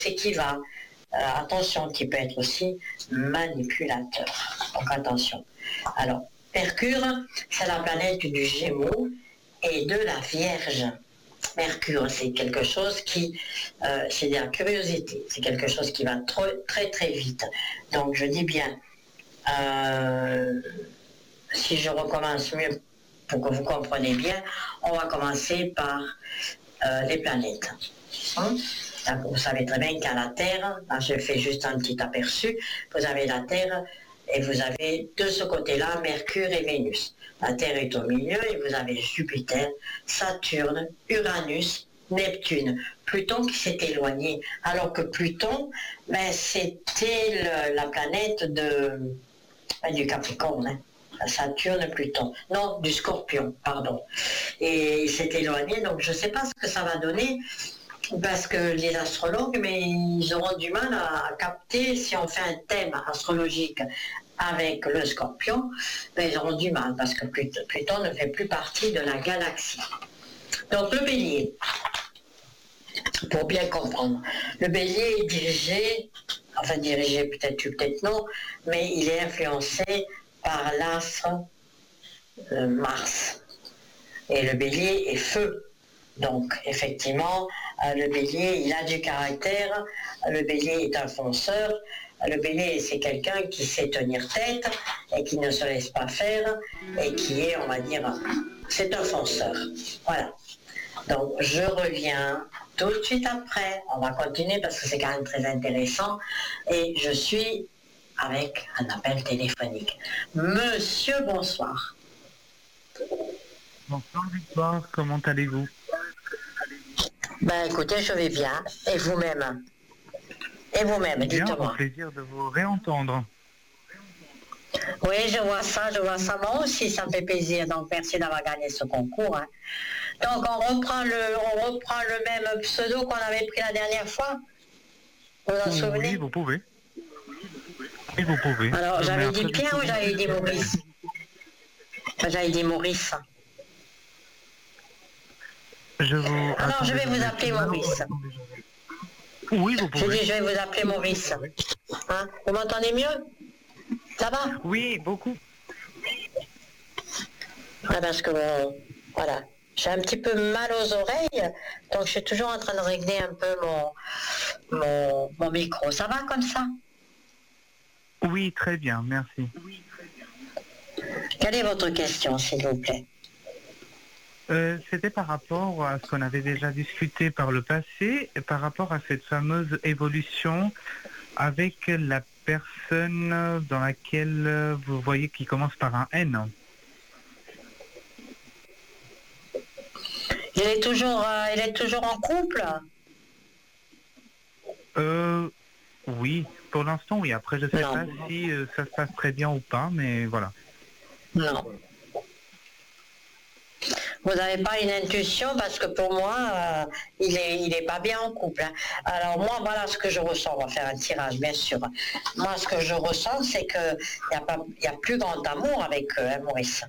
c'est qui va, attention, qui peut être aussi manipulateur. Donc attention. Alors, Mercure, c'est la planète du Gémeaux et de la Vierge. Mercure, c'est quelque chose qui, c'est de la curiosité, c'est quelque chose qui va très très vite. Donc je dis bien, si je recommence mieux pour que vous compreniez bien, on va commencer par les planètes. Vous savez très bien qu'à la Terre, là, je fais juste un petit aperçu, vous avez la Terre et vous avez de ce côté-là Mercure et Vénus. La Terre est au milieu et vous avez Jupiter, Saturne, Uranus, Neptune, Pluton qui s'est éloigné. Alors que Pluton, ben, c'était la planète du Capricorne. Hein. Saturne, Pluton. Non, du Scorpion, pardon. Et il s'est éloigné, donc je ne sais pas ce que ça va donner. Parce que les astrologues, mais ils auront du mal à capter si on fait un thème astrologique avec le Scorpion, ben ils auront du mal parce que Pluton ne fait plus partie de la galaxie. Donc le Bélier, pour bien comprendre, le Bélier est dirigé peut-être non, mais il est influencé par l'astre Mars. Et le Bélier est feu. Donc, effectivement, le Bélier, il a du caractère, le Bélier est un fonceur, le Bélier, c'est quelqu'un qui sait tenir tête et qui ne se laisse pas faire et qui est, on va dire, c'est un fonceur. Voilà. Donc, je reviens tout de suite après. On va continuer parce que c'est quand même très intéressant. Et je suis avec un appel téléphonique. Monsieur, bonsoir. Bonsoir Victoire, comment allez-vous? Ben écoutez, je vais bien. Et vous-même? Et vous-même, dites-moi. Bien, au plaisir de vous réentendre. Oui, je vois ça. Moi aussi, ça me fait plaisir. Donc, merci d'avoir gagné ce concours. Hein. Donc, on reprend le même pseudo qu'on avait pris la dernière fois. Vous vous en souvenez? Oui, vous pouvez. Oui, vous pouvez. Alors, j'avais dit Pierre ou j'avais dit Maurice? J'avais dit Maurice. Alors, je vais vous appeler Maurice. Oui, vous pouvez. Je vais vous appeler Maurice. Hein? Vous m'entendez mieux? Ça va? Oui, beaucoup. Parce que, voilà, j'ai un petit peu mal aux oreilles, donc je suis toujours en train de régler un peu mon micro. Ça va comme ça? Oui, très bien, merci. Quelle est votre question, s'il vous plaît? C'était par rapport à ce qu'on avait déjà discuté par le passé, par rapport à cette fameuse évolution avec la personne dans laquelle vous voyez qui commence par un N. Il est toujours en couple? Oui, pour l'instant, oui. Après, je ne sais pas si ça se passe très bien ou pas, mais voilà. Non. Vous n'avez pas une intuition parce que pour moi, il est pas bien en couple. Hein. Alors moi, voilà ce que je ressens. On va faire un tirage, bien sûr. Moi, ce que je ressens, c'est qu'il y a plus grand amour avec eux, hein, Maurice.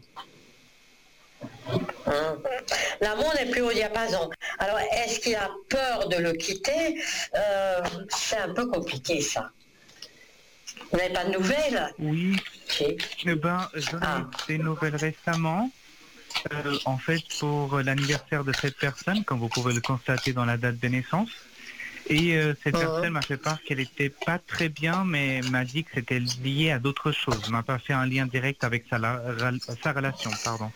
L'amour n'est plus au diapason. Alors, est-ce qu'il a peur de le quitter? C'est un peu compliqué, ça. Vous n'avez pas de nouvelles? Oui. Eh ben, j'en ai des nouvelles récemment. En fait, pour l'anniversaire de cette personne, comme vous pouvez le constater dans la date de naissance. Et cette personne m'a fait part qu'elle n'était pas très bien, mais m'a dit que c'était lié à d'autres choses. M'a pas fait un lien direct avec sa relation, pardon.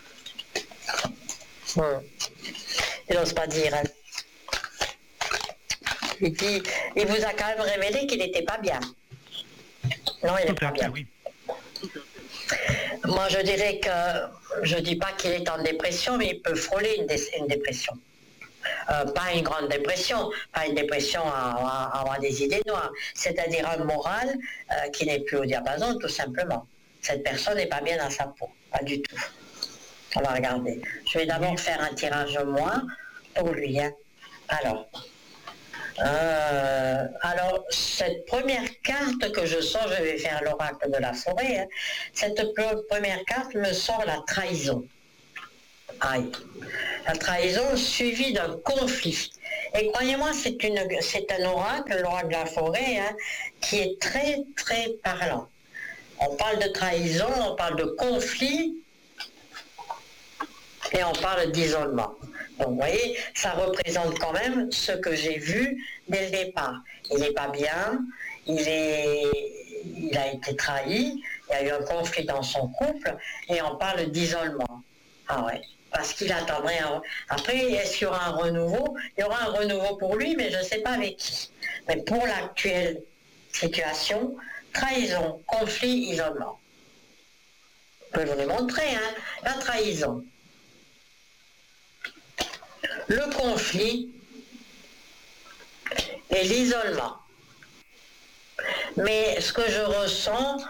Il n'ose pas dire. Hein. Il vous a quand même révélé qu'il n'était pas bien. Non, il n'est pas bien. Oui. Moi, je dirais que je ne dis pas qu'il est en dépression, mais il peut frôler une dépression. Pas une grande dépression, pas une dépression à avoir des idées noires, c'est-à-dire un moral qui n'est plus au diapason, tout simplement. Cette personne n'est pas bien dans sa peau, pas du tout. On va regarder. Je vais d'abord faire un tirage moi pour lui. Hein. Alors, cette première carte que je sors, je vais faire l'oracle de la forêt. Hein. Cette première carte me sort la trahison. Aïe. La trahison suivie d'un conflit. Et croyez-moi, c'est un oracle, l'oracle de la forêt, hein, qui est très, très parlant. On parle de trahison, on parle de conflit, et on parle d'isolement. Donc vous voyez, ça représente quand même ce que j'ai vu dès le départ. Il n'est pas bien, il a été trahi, il y a eu un conflit dans son couple, et on parle d'isolement. Ah ouais, parce qu'il attendrait Après, est-ce qu'il y aura un renouveau? Il y aura un renouveau pour lui, mais je ne sais pas avec qui. Mais pour l'actuelle situation, trahison, conflit, isolement. Je peux vous les montrer, hein, la trahison. Le conflit et l'isolement. Mais ce que je ressens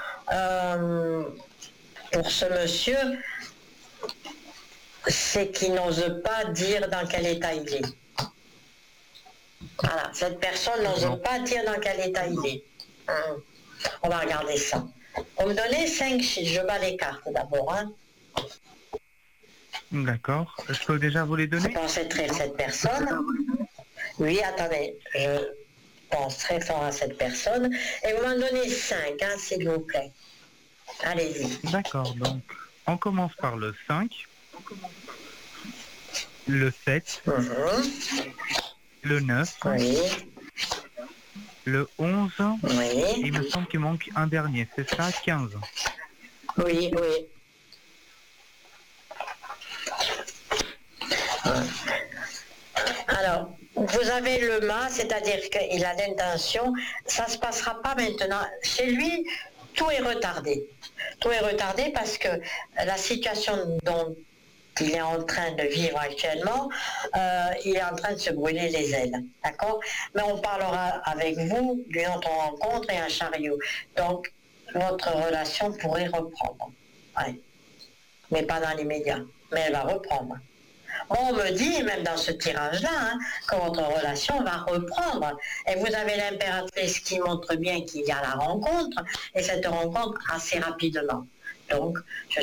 pour ce monsieur, c'est qu'il n'ose pas dire dans quel état il est. Voilà, cette personne n'ose pas dire dans quel état il est. On va regarder ça. Vous me donnez 5 chiffres, je bats les cartes d'abord. Hein. D'accord. Je peux déjà vous les donner? Je pensais très cette personne. Oui, attendez, je pense très fort à cette personne. Et vous m'en donnez 5, hein, s'il vous plaît. Allez-y. D'accord, donc on commence par le 5, le 7, le 9, oui. le 11, oui. Il me semble qu'il manque un dernier, c'est ça, 15. Oui, oui. Alors, vous avez le mât, c'est-à-dire qu'il a l'intention, ça ne se passera pas maintenant. Chez lui, tout est retardé. Tout est retardé parce que la situation dont il est en train de vivre actuellement, il est en train de se brûler les ailes. D'accord? Mais on parlera avec vous d'une autre rencontre et un chariot. Donc, votre relation pourrait reprendre. Ouais. Mais pas dans l'immédiat. Mais elle va reprendre. On me dit, même dans ce tirage-là, hein, que votre relation va reprendre. Et vous avez l'impératrice qui montre bien qu'il y a la rencontre, et cette rencontre assez rapidement. Donc, je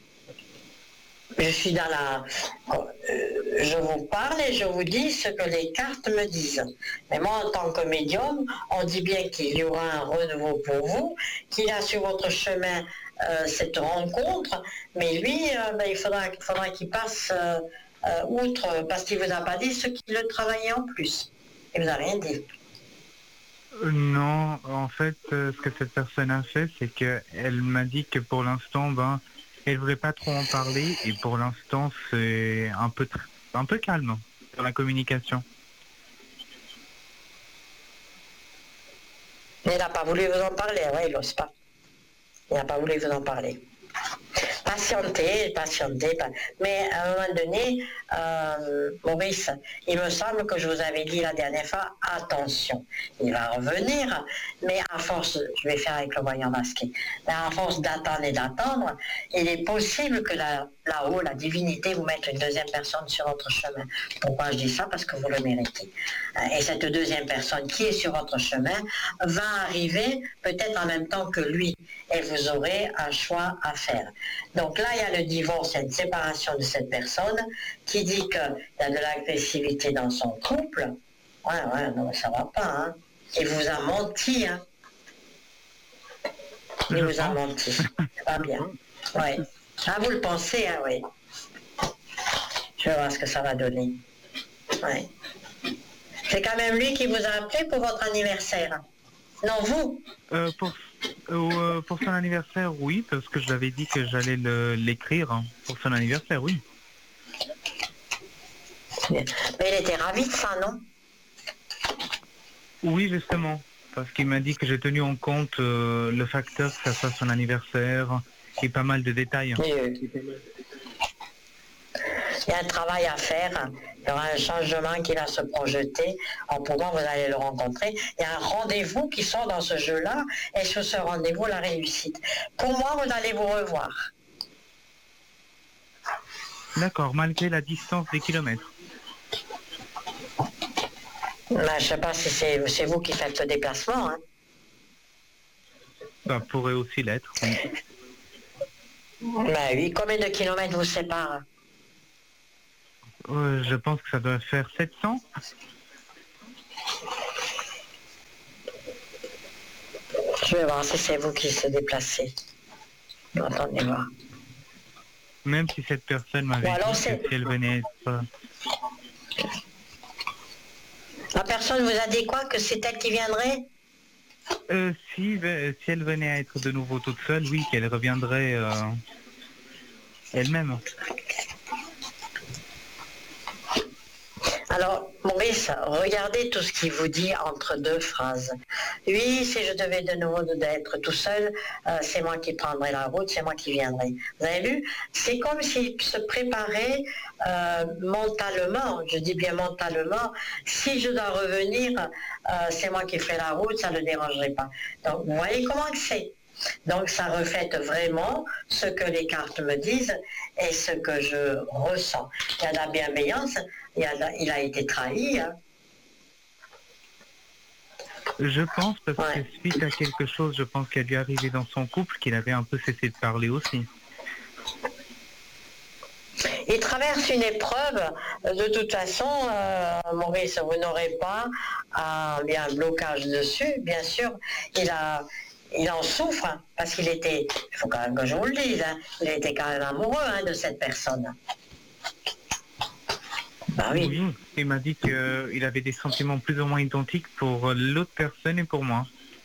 suis dans la... je vous parle et je vous dis ce que les cartes me disent. Mais moi, en tant que médium, on dit bien qu'il y aura un renouveau pour vous, qu'il y a sur votre chemin cette rencontre, mais lui, il faudra qu'il passe... outre, parce qu'il ne vous a pas dit ce qu'il le travaillait en plus. Il vous a rien dit. Non, en fait, ce que cette personne a fait, c'est qu'elle m'a dit que pour l'instant, elle voulait pas trop en parler, et pour l'instant, c'est un peu calme dans la communication. Mais il n'a pas voulu vous en parler, ouais, il n'ose pas. Il n'a pas voulu vous en parler. Patientez. Mais à un moment donné, Maurice, il me semble que je vous avais dit la dernière fois, attention, il va revenir, mais à force, je vais faire avec le voyant masqué, mais à force d'attendre, il est possible que là-haut, la divinité vous mette une deuxième personne sur votre chemin. Pourquoi je dis ça? Parce que vous le méritez. Et cette deuxième personne qui est sur votre chemin va arriver peut-être en même temps que lui, et vous aurez un choix à faire. Donc là, il y a le divorce, il y a une séparation de cette personne qui dit qu'il y a de l'agressivité dans son couple. Ouais, non, ça va pas, hein. Il vous a menti, hein. Il vous a menti. C'est pas bien. Ouais. Ah, vous le pensez, hein, oui. Je vais voir ce que ça va donner. Ouais. C'est quand même lui qui vous a appelé pour votre anniversaire. Non, vous. Pour son anniversaire, oui, parce que je lui avais dit que j'allais l'écrire pour son anniversaire, oui. Mais il était ravi de ça, non? Oui, justement, parce qu'il m'a dit que j'ai tenu en compte le facteur que ça soit son anniversaire et pas mal de détails. Il y a un travail à faire, il y aura un changement qui va se projeter. Alors pour moi, vous allez le rencontrer. Il y a un rendez-vous qui sort dans ce jeu-là, et sur ce rendez-vous, la réussite. Pour moi, vous allez vous revoir. D'accord, malgré la distance des kilomètres. Ben, je ne sais pas si c'est vous qui faites ce déplacement. Hein. Ça pourrait aussi l'être. Ben oui, combien de kilomètres vous séparent? Je pense que ça doit faire 700. Je vais voir si c'est vous qui se déplacez. Attendez voir. Même si cette personne m'avait dit que si elle venait être... La personne vous a dit quoi? Que c'est elle qui viendrait? Si elle venait à être de nouveau toute seule, oui, qu'elle reviendrait elle-même. Alors, Maurice, regardez tout ce qu'il vous dit entre deux phrases. Oui, si je devais de nouveau être tout seul, c'est moi qui prendrais la route, c'est moi qui viendrai. Vous avez vu? C'est comme s'il se préparait mentalement, je dis bien mentalement, si je dois revenir, c'est moi qui ferai la route, ça ne le dérangerait pas. Donc, vous voyez comment que c'est? Donc ça reflète vraiment ce que les cartes me disent et ce que je ressens. Il y a de la bienveillance, il a été trahi. Hein. Je pense, parce que suite à quelque chose, je pense qu'il a dû arriver dans son couple, qu'il avait un peu cessé de parler aussi. Il traverse une épreuve, de toute façon, Maurice, vous n'aurez pas un blocage dessus, bien sûr. Il en souffre, hein, parce qu'il était, il faut quand même que je vous le dise, hein, il était quand même amoureux de cette personne. Bah oui. Oui, il m'a dit qu'il avait des sentiments plus ou moins identiques pour l'autre personne et pour moi.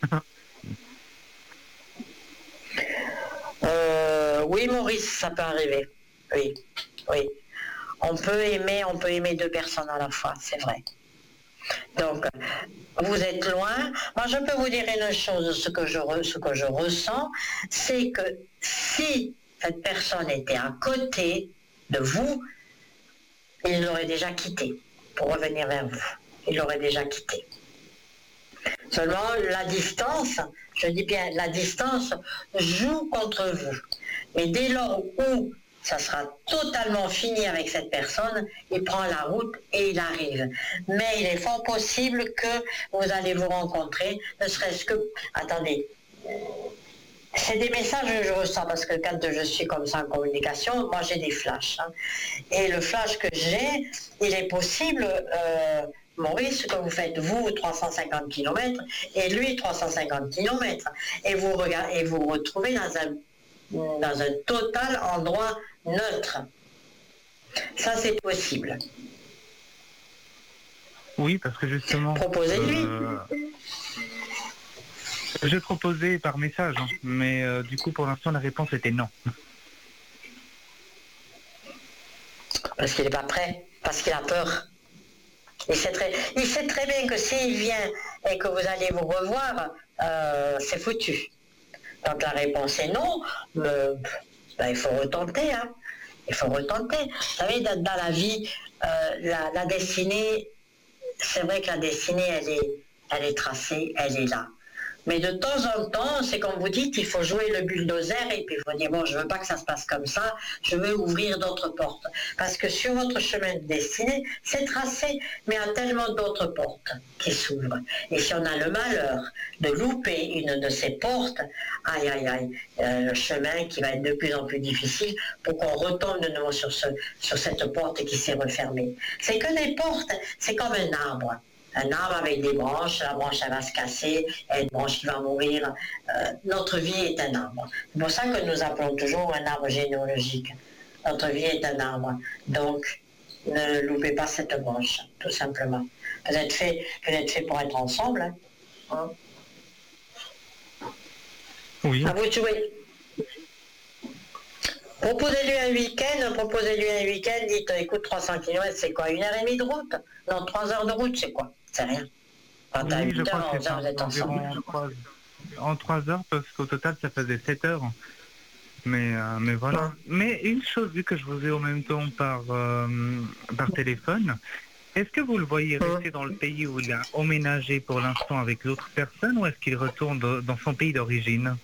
Oui, Maurice, ça peut arriver. Oui, oui. On peut aimer deux personnes à la fois, c'est vrai. Donc, vous êtes loin. Moi, je peux vous dire une chose, ce que je ressens, c'est que si cette personne était à côté de vous, il l'aurait déjà quitté pour revenir vers vous. Il l'aurait déjà quitté. Seulement, la distance, je dis bien, la distance joue contre vous. Mais dès lors où ça sera totalement fini avec cette personne, il prend la route et il arrive. Mais il est fort possible que vous allez vous rencontrer, ne serait-ce que... Attendez, c'est des messages que je ressens, parce que quand je suis comme ça en communication, moi j'ai des flashs. Hein. Et le flash que j'ai, il est possible... Maurice, que vous faites, vous, 350 km, et lui, 350 km. Et vous retrouvez dans un total endroit neutre. Ça, c'est possible. Oui, parce que justement... Proposez-lui. Je proposais par message, hein, mais du coup, pour l'instant, la réponse était non. Parce qu'il n'est pas prêt, parce qu'il a peur. Il sait très bien que s'il vient et que vous allez vous revoir, c'est foutu. Donc la réponse est non, mais, il faut retenter. Hein. Il faut retenter. Vous savez, dans la vie, la destinée, c'est vrai que la destinée, elle est tracée, elle est là. Mais de temps en temps, c'est comme vous dites, il faut jouer le bulldozer et puis il faut dire, bon, je veux pas que ça se passe comme ça, je veux ouvrir d'autres portes. Parce que sur votre chemin de destinée, c'est tracé, mais il y a tellement d'autres portes qui s'ouvrent. Et si on a le malheur de louper une de ces portes, aïe, aïe, aïe, le chemin qui va être de plus en plus difficile pour qu'on retombe de nouveau sur cette porte qui s'est refermée. C'est que des portes, c'est comme un arbre. Un arbre avec des branches, la branche elle va se casser, et une branche qui va mourir. Notre vie est un arbre. C'est pour ça que nous appelons toujours un arbre généalogique. Notre vie est un arbre. Donc, ne loupez pas cette branche, tout simplement. Vous êtes fait pour être ensemble. Hein. Oui. À vous de jouer. Proposez-lui un week-end, dites, écoute, 300 km, c'est quoi, 1h30 de route? Non, 3 heures de route, c'est quoi? C'est rien. Quand à 8 heures, 11 heures, vous êtes ensemble. En 3 heures, parce qu'au total, ça faisait 7 heures. Mais voilà. Ouais. Mais une chose, vu que je vous ai en même temps par téléphone, est-ce que vous le voyez rester dans le pays où il a emménagé pour l'instant avec l'autre personne, ou est-ce qu'il retourne dans son pays d'origine?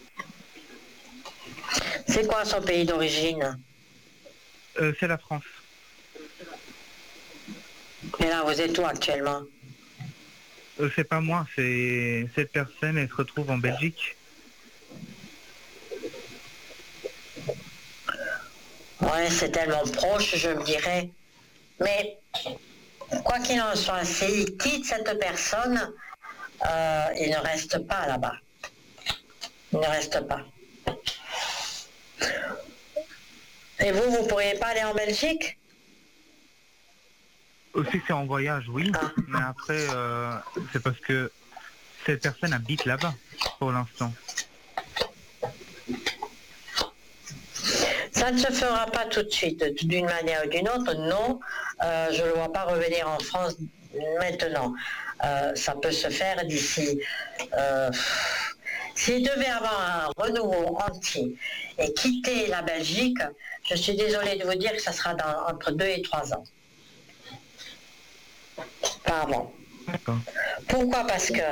C'est quoi son pays d'origine? C'est la France. Et là, vous êtes où actuellement? C'est pas moi, c'est cette personne, elle se retrouve en Belgique. Ouais, c'est tellement proche, je me dirais. Mais quoi qu'il en soit, s'il quitte cette personne, il ne reste pas là-bas. Il ne reste pas. Et vous ne pourriez pas aller en Belgique? Aussi, c'est en voyage, oui. Mais après, c'est parce que cette personne habite là-bas, pour l'instant. Ça ne se fera pas tout de suite, d'une manière ou d'une autre, non. Je ne le vois pas revenir en France maintenant. Ça peut se faire d'ici... S'il devait avoir un renouveau entier et quitter la Belgique, je suis désolée de vous dire que ça sera entre 2 et 3 ans. Pas avant. Pourquoi? Parce que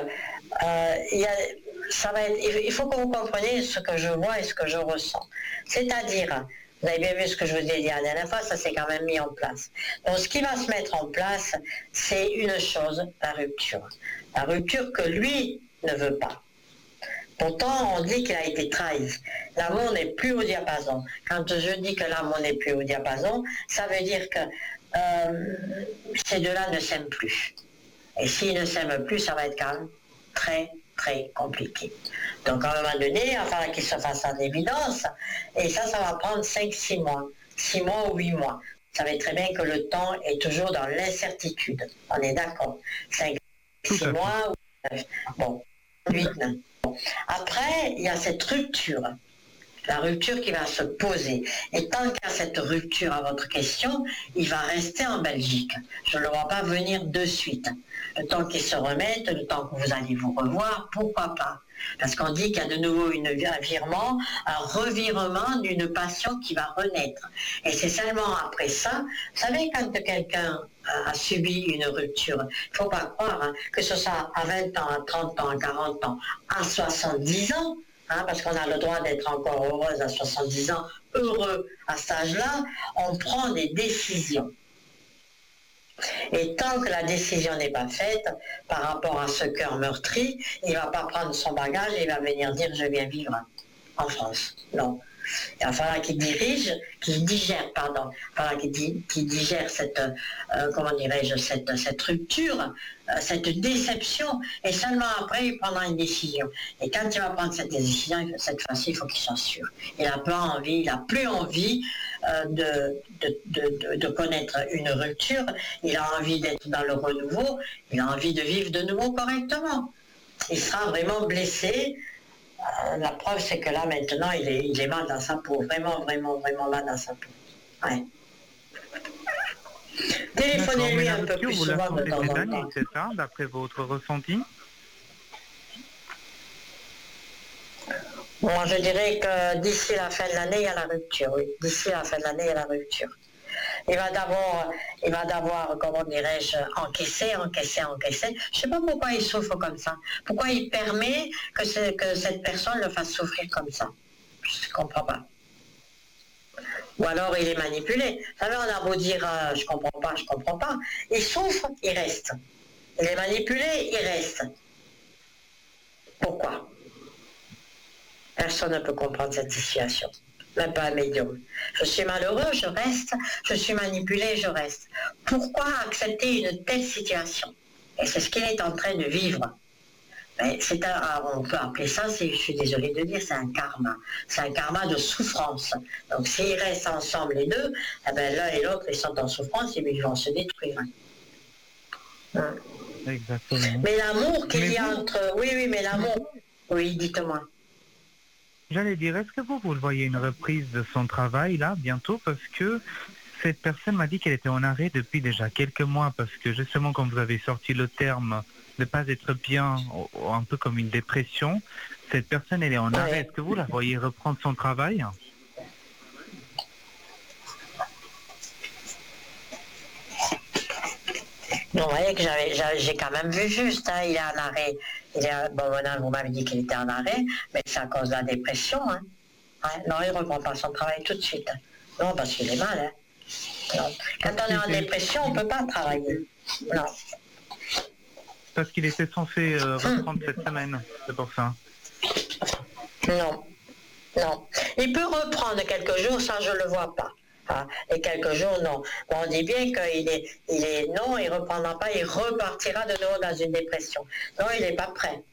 il faut que vous compreniez ce que je vois et ce que je ressens. C'est-à-dire, vous avez bien vu ce que je vous ai dit la dernière fois, ça s'est quand même mis en place. Donc ce qui va se mettre en place, c'est une chose, la rupture. La rupture que lui ne veut pas. Pourtant, on dit qu'il a été trahi. L'amour n'est plus au diapason. Quand je dis que l'amour n'est plus au diapason, ça veut dire que ces deux-là ne s'aiment plus. Et s'ils ne s'aiment plus, ça va être quand même très, très compliqué. Donc, à un moment donné, il va falloir qu'il se fasse en évidence. Et ça va prendre 5-6 mois. 6 mois ou 8 mois. Vous savez très bien que le temps est toujours dans l'incertitude. On est d'accord. 5-6 mois ou 9. Bon, 8, 9. Après, il y a cette rupture. La rupture qui va se poser. Et tant qu'il y a cette rupture à votre question, il va rester en Belgique. Je ne le vois pas venir de suite. Le temps qu'il se remette, le temps que vous allez vous revoir, pourquoi pas? Parce qu'on dit qu'il y a de nouveau un revirement d'une passion qui va renaître. Et c'est seulement après ça, vous savez, quand quelqu'un a subi une rupture, il ne faut pas croire que ce soit à 20 ans, à 30 ans, à 40 ans, à 70 ans, parce qu'on a le droit d'être encore heureuse à 70 ans, heureux à cet âge-là, on prend des décisions. Et tant que la décision n'est pas faite par rapport à ce cœur meurtri, il ne va pas prendre son bagage et il va venir dire je viens vivre en France. Non. Il va falloir qu'il digère cette, comment dirais-je, cette rupture, cette déception, et seulement après il prendra une décision. Et quand il va prendre cette décision, cette fois-ci, il faut qu'il soit sûr. Il n'a plus envie de connaître une rupture, il a envie d'être dans le renouveau, il a envie de vivre de nouveau correctement. Il sera vraiment blessé. La preuve, c'est que là, maintenant, il est mal dans sa peau. Vraiment, vraiment, vraiment mal dans sa peau. Ouais. Téléphonez-lui un peu plus souvent de temps en temps. C'est ça, d'après votre ressenti? Moi, je dirais que d'ici la fin de l'année, il y a la rupture, oui. D'ici la fin de l'année, il y a la rupture. Il va d'abord, comment dirais-je, encaisser. Je ne sais pas pourquoi il souffre comme ça. Pourquoi il permet que cette personne le fasse souffrir comme ça. Je ne comprends pas. Ou alors il est manipulé. Vous savez, on a beau dire je ne comprends pas. Il souffre, il reste. Il est manipulé, il reste. Pourquoi? Personne ne peut comprendre cette situation. Même pas un médium. Je suis malheureux, je reste. Je suis manipulé, je reste. Pourquoi accepter une telle situation? Et c'est ce qu'il est en train de vivre. Mais on peut appeler ça, je suis désolée de dire, c'est un karma. C'est un karma de souffrance. Donc s'ils restent ensemble les deux, eh ben, l'un et l'autre, ils sont en souffrance et ils vont se détruire. Exactement. Mais l'amour qu'il y a entre... Oui, mais l'amour... Oui, dites-moi. J'allais dire, est-ce que vous voyez une reprise de son travail, là, bientôt? Parce que cette personne m'a dit qu'elle était en arrêt depuis déjà quelques mois, parce que justement, quand vous avez sorti le terme de ne pas être bien, un peu comme une dépression, cette personne, elle est en arrêt. Est-ce que vous la voyez reprendre son travail? Vous voyez que j'ai quand même vu juste, il est en arrêt. Bon, vous m'avez dit qu'il était en arrêt, mais c'est à cause de la dépression. Non, il ne reprend pas son travail tout de suite. Non, parce qu'il est mal. Non. Quand on est en dépression, on ne peut pas travailler. Non. Parce qu'il était censé reprendre cette semaine, c'est pour ça. Non. Il peut reprendre quelques jours, ça je ne le vois pas. Ah, et quelques jours, non. Bon, on dit bien non, il ne reprendra pas, il repartira de nouveau dans une dépression. Non, il n'est pas prêt.